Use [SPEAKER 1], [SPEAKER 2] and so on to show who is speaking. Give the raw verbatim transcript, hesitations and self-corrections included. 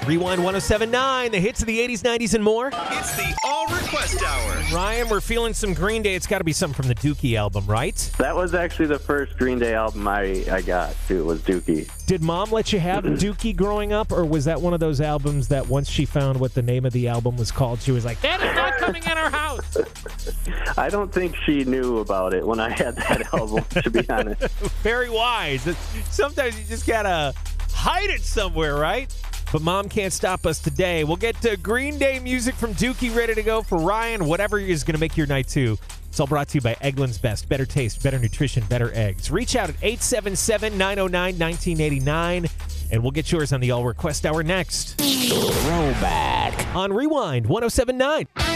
[SPEAKER 1] Rewind one oh seven point nine, the hits of the eighties, nineties, and more.
[SPEAKER 2] It's the All Request Hour.
[SPEAKER 1] Ryan, we're feeling some Green Day. It's got to be something from the Dookie album, right?
[SPEAKER 3] That was actually the first Green Day album I, I got, too, was Dookie.
[SPEAKER 1] Did Mom let you have Dookie growing up, or was that one of those albums that once she found what the name of the album was called, she was like, that is not coming in our house?
[SPEAKER 3] I don't think she knew about it when I had that album, to be honest.
[SPEAKER 1] Very wise. Sometimes you just got to hide it somewhere, right? But Mom can't stop us today. We'll get to Green Day music from Dookie ready to go for Ryan, whatever is going to make your night too. It's all brought to you by Eggland's Best. Better taste, better nutrition, better eggs. Reach out at eight seven seven, nine oh nine, one nine eight nine, and we'll get yours on the All Request Hour next. Throwback on Rewind one oh seven point nine.